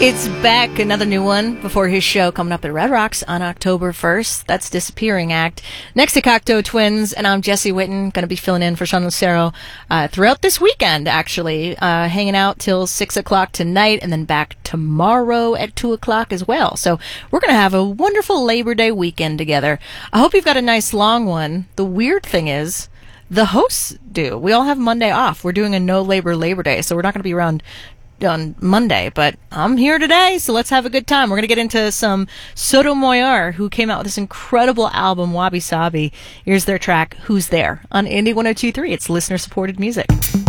It's back, another new one before his show coming up at Red Rocks on October 1st. That's Disappearing Act. Next to Cocteau Twins, and I'm Jesse Witten, going to be filling in for Sean Lucero throughout this weekend, actually. Hanging out till 6 o'clock tonight, and then back tomorrow at 2 o'clock as well. So we're going to have a wonderful Labor Day weekend together. I hope you've got a nice long one. The weird thing is, the hosts do. We all have Monday off. We're doing a no Labor Day, so we're not going to be around on Monday, but I'm here today, so let's have a good time. We're going to get into some Sotomayor, who came out with this incredible album, Wabi Sabi. Here's their track, Who's There, on Indie 102.3. It's listener-supported music.